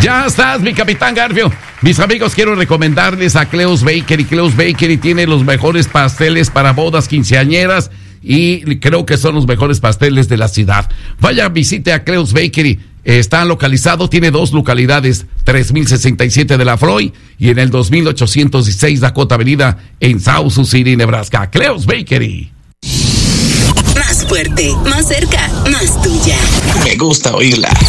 Ya estás, mi capitán Garfio. Mis amigos, quiero recomendarles a Cleo's Bakery. Cleo's Bakery tiene los mejores pasteles para bodas, quinceañeras, y creo que son los mejores pasteles de la ciudad. Vaya, visite a Cleo's Bakery. Está localizado, tiene 2 localidades, 3067 de la Floyd y en el 2816 Dakota Avenida en South Sioux City, Nebraska. Cleo's Bakery. Más fuerte, más cerca, más tuya. Me gusta oírla.